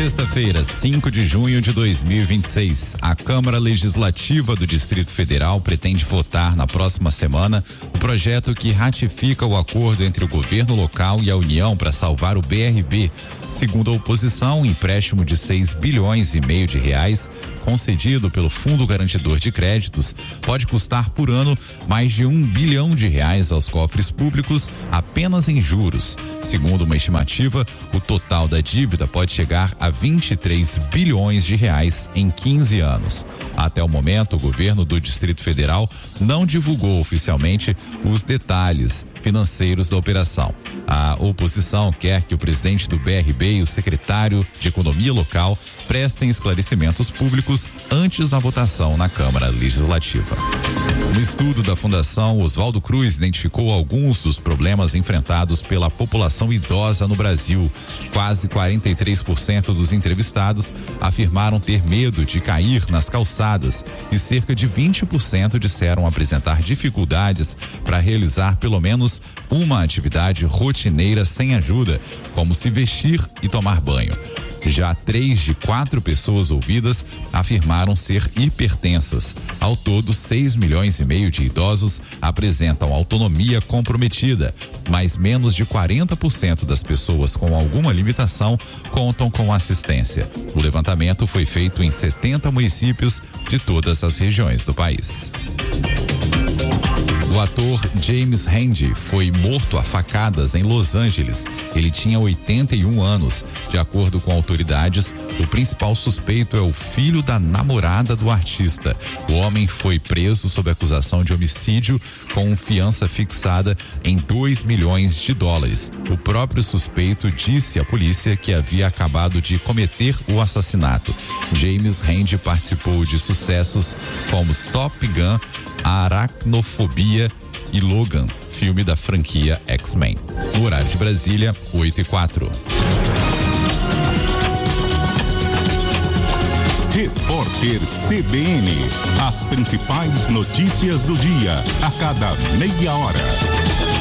Sexta-feira, 5 de junho de 2026, a Câmara Legislativa do Distrito Federal pretende votar na próxima semana o projeto que ratifica o acordo entre o governo local e a União para salvar o BRB. Segundo a oposição, o empréstimo de 6,5 bilhões de reais concedido pelo Fundo Garantidor de Créditos pode custar por ano mais de R$1 bilhão aos cofres públicos apenas em juros. Segundo uma estimativa, o total da dívida pode chegar a 23 bilhões de reais em 15 anos. Até o momento, o governo do Distrito Federal não divulgou oficialmente os detalhes financeiros da operação. A oposição quer que o presidente do BRB e o secretário de Economia Local prestem esclarecimentos públicos antes da votação na Câmara Legislativa. Um estudo da Fundação Oswaldo Cruz identificou alguns dos problemas enfrentados pela população idosa no Brasil. Quase 43% dos entrevistados afirmaram ter medo de cair nas calçadas e cerca de 20% disseram apresentar dificuldades para realizar pelo menos uma atividade rotineira sem ajuda, como se vestir e tomar banho. Já 3 de 4 pessoas ouvidas afirmaram ser hipertensas. Ao todo, 6,5 milhões de idosos apresentam autonomia comprometida, mas menos de 40% das pessoas com alguma limitação contam com assistência. O levantamento foi feito em 70 municípios de todas as regiões do país. O ator James Randi foi morto a facadas em Los Angeles. Ele tinha 81 anos. De acordo com autoridades, o principal suspeito é o filho da namorada do artista. O homem foi preso sob acusação de homicídio com fiança fixada em $2 milhões. O próprio suspeito disse à polícia que havia acabado de cometer o assassinato. James Randi participou de sucessos como Top Gun, Aracnofobia e Logan, filme da franquia X-Men. No horário de Brasília, 8h04. Repórter CBN. As principais notícias do dia, a cada meia hora.